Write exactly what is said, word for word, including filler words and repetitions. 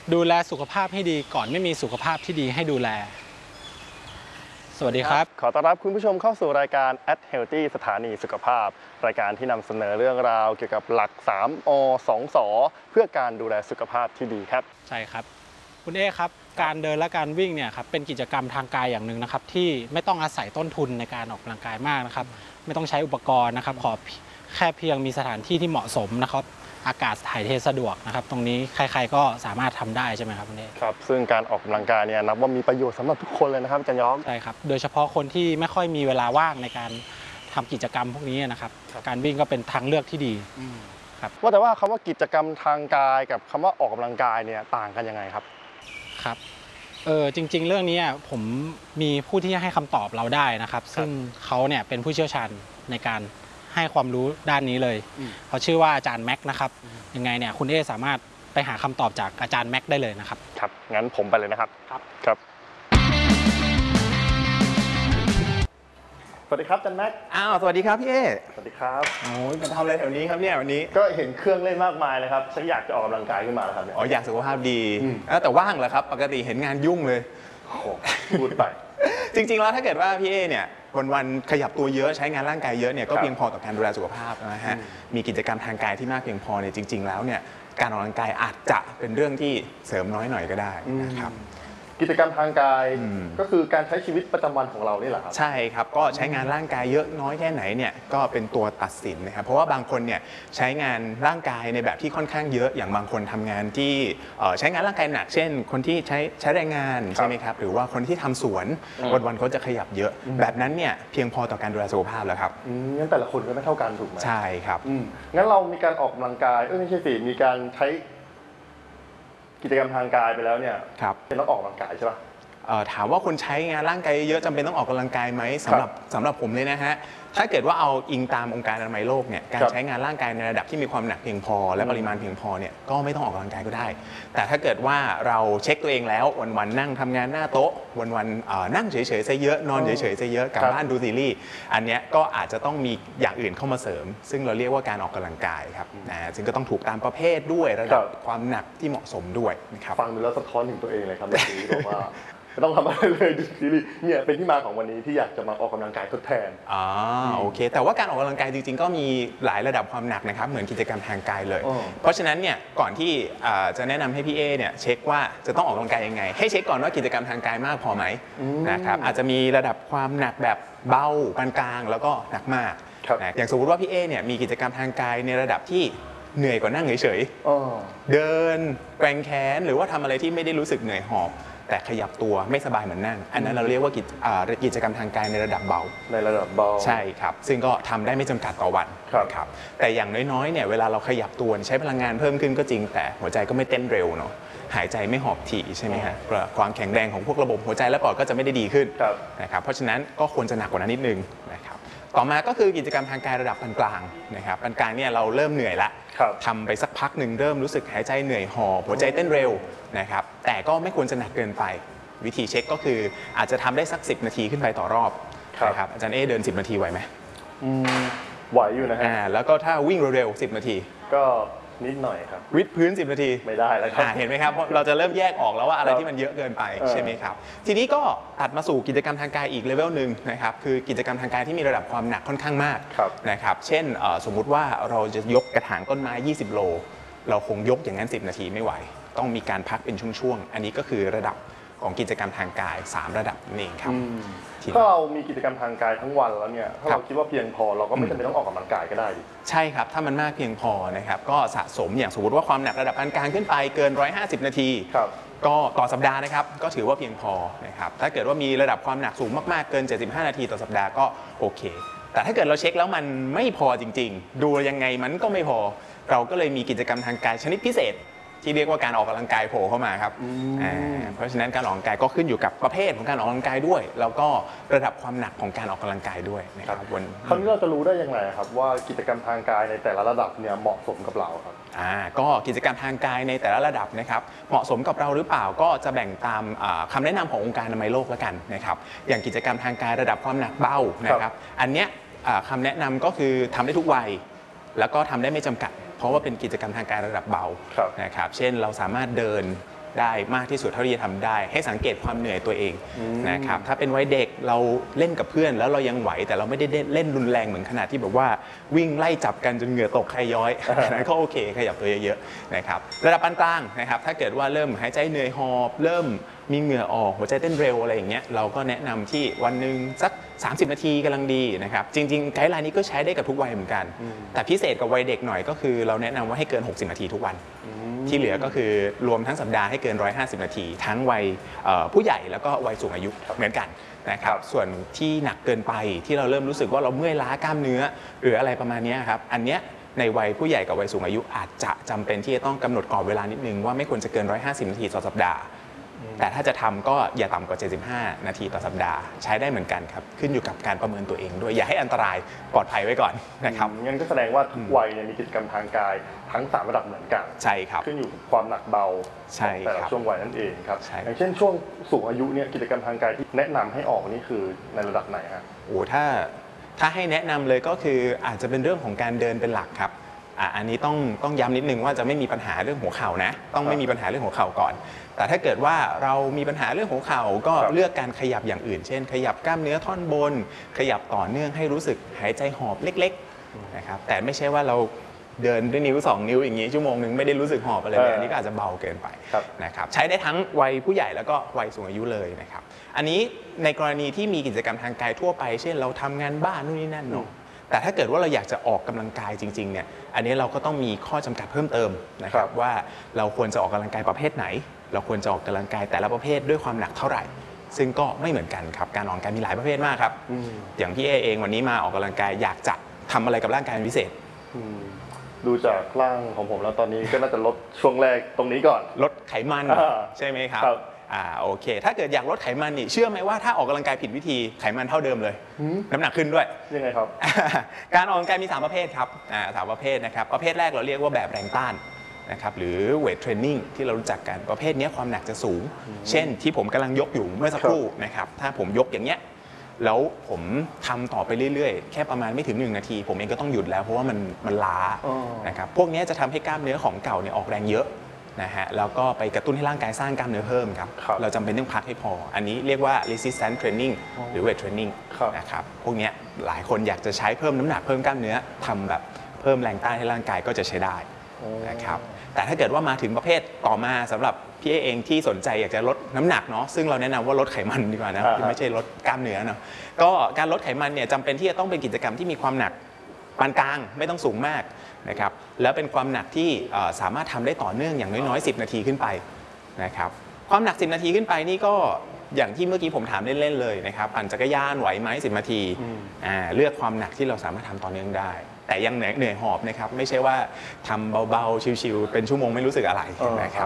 ดูแลสุขภาพให้ดีก่อนไม่มีสุขภาพที่ดีให้ดูแลสวัสดีครับขอต้อนรับคุณผู้ชมเข้าสู่รายการ At Healthy สถานีสุขภาพรายการที่นำเสนอเรื่องราวเกี่ยวกับหลักสามอสองสเพื่อการดูแลสุขภาพที่ดีครับใช่ครับคุณเอครับการเดินและการวิ่งเนี่ยครับเป็นกิจกรรมทางกายอย่างหนึ่งนะครับที่ไม่ต้องอาศัยต้นทุนในการออกกำลังกายมากนะครับไม่ต้องใช้อุปกรณ์นะครับขอแค่เพียงมีสถานที่ที่เหมาะสมนะครับอากาศถ่ายเทสะดวกนะครับตรงนี้ใครๆก็สามารถทำได้ใช่ไหมครับคุณเอครับซึ่งการออกกำลังกายเนี่ยนับว่ามีประโยชน์สำหรับทุกคนเลยนะครับอาจารย์ย้อมใช่ครับโดยเฉพาะคนที่ไม่ค่อยมีเวลาว่างในการทำกิจกรรมพวกนี้นะครับการวิ่งก็เป็นทางเลือกที่ดีครับว่าแต่ว่าคำว่ากิจกรรมทางกายกับคำว่าออกกำลังกายเนี่ยต่างกันยังไงครับครับเออจริงๆเรื่องนี้ผมมีผู้ที่ให้คำตอบเราได้นะครับซึ่งเขาเนี่ยเป็นผู้เชี่ยวชาญในการให้ความรู้ด้านนี้เลยเขาชื่อว่าอาจารย์แม็กนะครับยังไงเนี่ยคุณเอสามารถไปหาคำตอบจากอาจารย์แม็กได้เลยนะครับครับงั้นผมไปเลยนะครับครับครับสวัสดีครับอาจารย์แม็กอ้าวสวัสดีครับพี่เอสวัสดีครับโอ้ยมาทำอะไรแถวนี้ครับเนี่ยวันนี้ก็เห็นเครื่องเล่นมากมายเลยครับฉันอยากจะออกกำลังกายขึ้นมาแล้วครับอ๋ออยากสุขภาพดีแต่ว่างเหรอครับปกติเห็นงานยุ่งเลยโอ้พูดไปจริงๆแล้วถ้าเกิดว่าพี่เอเนี่ยวันๆขยับตัวเยอะใช้งานร่างกายเยอะเนี่ยก็เพียงพอต่อการดูแลสุขภาพนะฮะมีกิจกรรมทางกายที่มากเพียงพอเนี่ยจริงๆแล้วเนี่ยการออกกำลังกายอาจจะเป็นเรื่องที่เสริมน้อยหน่อยก็ได้นะครับกิจกรรมทางกายก็คือการใช้ชีวิตประจำวันของเรานี่แหละครับใช่ครับก็ใช้งานร่างกายเยอะน้อยแค่ไหนเนี่ยก็เป็นตัวตัดสินนะครับเพราะว่าบางคนเนี่ยใช้งานร่างกายในแบบที่ค่อนข้างเยอะอย่างบางคนทำงานที่ใช้งานร่างกายหนักเช่นคนที่ใช้ใช้แรงงานใช่ไหมครับหรือว่าคนที่ทำสวนวันๆเขาจะขยับเยอะแบบนั้นเนี่ยเพียงพอต่อการดูแลสุขภาพแล้วครับงั้นแต่ละคนก็ไม่เท่ากันถูกไหมใช่ครับงั้นเรามีการออกกำลังกายเออไม่ใช่สิมีการใช้กิจกรรมทางกายไปแล้วเนี่ยเป็นต้องออกกำลังกายใช่ปะถามว่าคนใช้งานร่างกายเยอะจำเป็นต้องออกกำลังกายไหมสำหรับสำหรับผมเลยนะฮะถ้าเกิดว่าเอาอิงตามองค์การอนามัยโลกเนี่ยการใช้งานร่างกายในระดับที่มีความหนักเพียงพอและปริมาณเพียงพอเนี่ยก็ไม่ต้องออกกำลังกายก็ได้แต่ถ้าเกิดว่าเราเช็คตัวเองแล้ววันๆนั่งทำงานหน้าโต๊ะวันๆนั่งเฉยๆซะเยอะนอนเฉยๆซะเยอะกลับบ้านดูซีรีส์อันนี้ก็อาจจะต้องมีอย่างอื่นเข้ามาเสริมซึ่งเราเรียกว่าการออกกำลังกายครับนะซึ่งก็ต้องถูกตามประเภทด้วยระดับความหนักที่เหมาะสมด้วยนะครับฟังดูแล้วสะท้อนถึงตัวเองเลยครับเมื่อกี้บอกว่าไม่ต้องทำอะไรเลยดูซีรีส์เนี่ยเป็นที่มาของวันนี้ที่อยากจะมาออกกำลังกายทดแทนอ่าโอเคแต่ว่าการออกกำลังกายจริงๆก็มีหลายระดับความหนักนะครับเหมือนกิจกรรมทางกายเลยเพราะฉะนั้นเนี่ยก่อนที่จะแนะนำให้พี่เอเนี่ยเช็คว่าจะต้องออกกำลังกายยังไงให้เช็คก่อนว่ากิจกรรมทางกายมากพอไหมนะครับอาจจะมีระดับความหนักแบบเบาปานกลางแล้วก็หนักมากอย่างสมมติว่าพี่เอเนี่ยมีกิจกรรมทางกายในระดับที่เหนื่อยกว่านั่งเฉยๆเดินแกว่งแขนหรือว่าทำอะไรที่ไม่ได้รู้สึกเหนื่อยหอบแต่ขยับตัวไม่สบายเหมือนนั่งอันนั้นเราเรียกว่ากิจกรรมทางกายในระดับเบาในระดับเบาใช่ครับซึ่งก็ทำได้ไม่จำกัดต่อวันครับแต่อย่างน้อยๆเนี่ยเวลาเราขยับตัวใช้พลังงานเพิ่มขึ้นก็จริงแต่หัวใจก็ไม่เต้นเร็วเนาะหายใจไม่หอบถี่ใช่ไหมฮะความแข็งแรงของพวกระบบหัวใจและปอดก็จะไม่ได้ดีขึ้นนะครับเพราะฉะนั้นก็ควรจะหนักกว่านั้นนิดนึงนะครับต่อมาก็คือกิจกรรมทางกายระดับปานกลางนะครับปานกลางเนี่ยเราเริ่มเหนื่อยละทำไปสักพักหนึ่งเริ่มรู้สึกหายใจเหนื่อยหอบหัวใจเต้นเร็วนะครับแต่ก็ไม่ควรจะหนักเกินไปวิธีเช็คก็คืออาจจะทำได้สักสิบนาทีขึ้นไปต่อรอบนะครับอาจารย์เอเดินสิบนาทีไหวไหมไหวอยู่นะฮะแล้วก็ถ้าวิ่งเร็วๆสิบนาทีก็นิดหน่อยครับวิดพื้นสิบนาทีไม่ได้แล้วครับเห็นไหมครับเพราะเราจะเริ่มแยกออกแล้วว่าอะไรที่มันเยอะเกินไปใช่ไหมครับทีนี้ก็ตัดมาสู่กิจกรรมทางกายอีกเลเวลหนึ่งนะครับคือกิจกรรมทางกายที่มีระดับความหนักค่อนข้างมากนะครับเช่นสมมุติว่าเราจะยกกระถางต้นไม้ยี่สิบโลเราคงยกอย่างนั้นสิบนาทีไม่ไหวต้องมีการพักเป็นช่วงๆอันนี้ก็คือระดับของกิจกรรมทางกายสามระดับนี่ครับถ้าเรามีกิจกรรมทางกายทั้งวันแล้วเนี่ยถ้าเราคิดว่าเพียงพอเราก็ไม่จำเป็นต้องออกกำลังกายก็ได้ใช่ครับถ้ามันมากเพียงพอนะครับก็สะสมอย่างสมมติว่าความหนักระดับปานกลางขึ้นไปเกินหนึ่งร้อยห้าสิบนาทีก็ต่อสัปดาห์นะครับก็ถือว่าเพียงพอนะครับถ้าเกิดว่ามีระดับความหนักสูงมากๆเกินเจ็ดสิบห้านาทีต่อสัปดาห์ก็โอเคแต่ถ้าเกิดเราเช็คแล้วมันไม่พอจริงๆดูยังไงมันก็ไม่พอเราก็เลยมีกิจกรรมทางกายชนิดพิเศษที่เรียกว่าการออกกำลังกายโผล่เข้ามาครับเพราะฉะนั้นการออกกำลังกายก็ขึ้นอยู่กับประเภทของการออกกำลังกายด้วยแล้วก็ระดับความหนักของการออกกำลังกายด้วยนะครับวันคราวนี้เราจะรู้ได้ยังไงครับว่ากิจกรรมทางกายในแต่ละระดับเนี่ยเหมาะสมกับเราครับอ่าก็กิจกรรมทางกายในแต่ละระดับนะครับเหมาะสมกับเราหรือเปล่าก็จะแบ่งตามคำแนะนำขององค์การอนามัยโลกแล้วกันนะครับอย่างกิจกรรมทางกายระดับความหนักเบานะครับอันเนี้ยคำแนะนำก็คือทำได้ทุกวัยแล้วก็ทำได้ไม่จำกัดเพราะว่าเป็นกิจกรรมทางกายระดับเบานะครับเช่นเราสามารถเดินได้มากที่สุดเท่าที่จะทำได้ให้สังเกตความเหนื่อยตัวเองนะครับถ้าเป็นวัยเด็กเราเล่นกับเพื่อนแล้วเรายังไหวแต่เราไม่ได้เล่นรุนแรงเหมือนขนาดที่แบบว่าวิ่งไล่จับกันจนเหงื่อตกใครย้อยนั้นก็โอเคขยับตัวเยอะๆนะครับระดับปานกลางนะครับถ้าเกิดว่าเริ่มหายใจเหนื่อยหอบเริ่มมีเหงื่อออกหัวใจเต้นเร็วอะไรอย่างเงี้ยเราก็แนะนำที่วันหนึ่งสักสามสิบนาทีกำลังดีนะครับจริงๆไกด์ไลน์นี้ก็ใช้ได้กับทุกวัยเหมือนกันแต่พิเศษกับวัยเด็กหน่อยก็คือเราแนะนำว่าให้เกินหกสิบนาทีทุกวันที่เหลือก็คือรวมทั้งสัปดาห์ให้เกินหนึ่งร้อยห้าสิบนาทีทั้งวัยผู้ใหญ่แล้วก็วัยสูงอายุเหมือนกันนะครับส่วนที่หนักเกินไปที่เราเริ่มรู้สึกว่าเราเมื่อยล้ากล้ามเนื้อหรืออะไรประมาณนี้ครับอันเนี้ยในวัยผู้ใหญ่กับวัยสูงอายุอาจจะจำเป็นที่จะต้องกำหนดกรอบเวลานิดนึงว่าไม่ควรจะเกินหนึ่งร้อยห้าสิบนาทีต่อสัปดาห์แต่ถ้าจะทำก็อย่าต่ำกว่าเจ็ดสิบห้านาทีต่อสัปดาห์ใช้ได้เหมือนกันครับขึ้นอยู่กับการประเมินตัวเองด้วยอย่าให้อันตรายปลอดภัยไว้ก่อนนะครับงั้นก็แสดงว่าทุกวัยมีกิจกรรมทางกายทั้งสามระดับเหมือนกันใช่ครับขึ้นอยู่กับความหนักเบาของแต่ละช่วงวัยนั่นเองครับอย่างเช่นช่วงสูงอายุเนี่ยกิจกรรมทางกายที่แนะนำให้ออกนี่คือในระดับไหนฮะโอ้ถ้าถ้าให้แนะนำเลยก็คืออาจจะเป็นเรื่องของการเดินเป็นหลักครับอันนี้ต้องต้องย้ำนิดนึงว่าจะไม่มีปัญหาเรื่องหัวเข่านะต้องไม่มีปัญหาเรื่องหัวเข่าก่อนแต่ถ้าเกิดว่าเรามีปัญหาเรื่องหัวเข่าก็เลือกการขยับอย่างอื่นเช่นขยับกล้ามเนื้อท่อนบนขยับต่อเนื่องให้รู้สึกหายใจหอบเล็กๆนะครับแต่ไม่ใช่ว่าเราเดินด้วยนิ้วสองนิ้วอย่างนี้ชั่วโมงนึงไม่ได้รู้สึกหอบอะไรเลยอันนี้ก็อาจจะเบาเกินไปนะครับใช้ได้ทั้งวัยผู้ใหญ่แล้วก็วัยสูงอายุเลยนะครับอันนี้ในกรณีที่มีกิจกรรมทางกายทั่วไปเช่นเราทำงานบ้านนู่นนี่นั่นเนาะแต่ถ้าเกิดว่าเราอยากจะออกกำลังกายจริงๆเนี่ยอันนี้เราก็ต้องมีข้อจำกัดเพิ่มเติมนะครับว่าเราควรจะออกกำลังกายประเภทไหนเราควรจะออกกำลังกายแต่ละประเภทด้วยความหนักเท่าไหร่ซึ่งก็ไม่เหมือนกันครับการออกกำลังกายมีหลายประเภทมากครับอย่างพี่เอเองวันนี้มาออกกำลังกายอยากจะทำอะไรกับร่างกายเป็นพิเศษดูจากร่างของผมแล้วตอนนี้ก็น่าจะลดช่วงแรกตรงนี้ก่อนลดไขมันใช่ไหมครับอ่าโอเคถ้าเกิดอยากลดไขมันนี่เชื่อไหมว่าถ้าออกกำลังกายผิดวิธีไขมันเท่าเดิมเลยน้ำหนักขึ้นด้วยยังไงครับการออกกำลังกายมีสามประเภทครับอ่าสามประเภทนะครับประเภทแรกเราเรียกว่าแบบแรงต้านนะครับหรือเวทเทรนนิ่งที่เรารู้จักกันประเภทนี้ความหนักจะสูงเช่นที่ผมกำลังยกอยู่เมื่อสักครู่นะครับถ้าผมยกอย่างเงี้ยแล้วผมทำต่อไปเรื่อยๆแค่ประมาณไม่ถึงหนึ่งนาทีผมเองก็ต้องหยุดแล้วเพราะว่ามันมันล้านะครับพวกนี้จะทำให้กล้ามเนื้อของเก่าเนี่ยออกแรงเยอะนะฮะแล้วก็ไปกระตุ้นให้ร่างกายสร้างกล้ามเนื้อเพิ่มครับเราจำเป็นต้องพักให้พออันนี้เรียกว่า resistance training หรือ weight training นะครับพวกนี้หลายคนอยากจะใช้เพิ่มน้ำหนักเพิ่มกล้ามเนื้อทำแบบเพิ่มแรงต้านให้ร่างกายก็จะใช้ได้นะครับแต่ถ้าเกิดว่ามาถึงประเภทต่อมาสำหรับพี่เองที่สนใจอยากจะลดน้ำหนักเนาะซึ่งเราแนะนำว่าลดไขมันดีกว่านะไม่ใช่ลดกล้ามเนื้อเนาะก็การลดไขมันเนี่ยจำเป็นที่จะต้องเป็นกิจกรรมที่มีความหนักปานกลางไม่ต้องสูงมากนะครับแล้วเป็นความหนักที่สามารถทำได้ต่อเนื่องอย่างน้อยๆสิบนาทีขึ้นไปนะครับความหนักสิบนาทีขึ้นไปนี่ก็อย่างที่เมื่อกี้ผมถามเล่นๆเลยนะครับปั่นจักรยานไหวไหมสิบนาทีเลือกความหนักที่เราสามารถทำต่อเนื่องได้แต่ยังเหนื่อยหอบนะครับไม่ใช่ว่าทำเบาๆชิวๆเป็นชั่วโมงไม่รู้สึกอะไรนะครับ